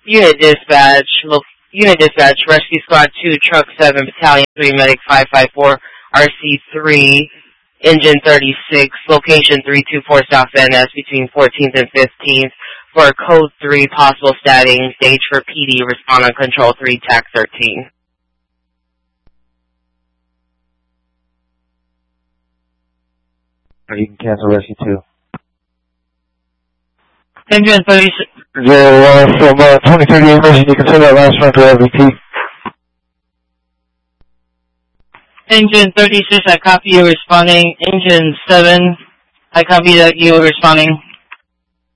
Unit Dispatch, Rescue Squad 2, Truck 7, Battalion 3, Medic 554, RC3, Engine 36, Location 324 South Van Ness between 14th and 15th for Code 3, possible stating, stage for PD, respond on Control 3, TAC 13. You can cancel Rescue 2. Engine 36. 01 from 2038 emergency, you can send that last round to RVP. Engine 36, I copy you responding. Engine 7, I copy that you responding.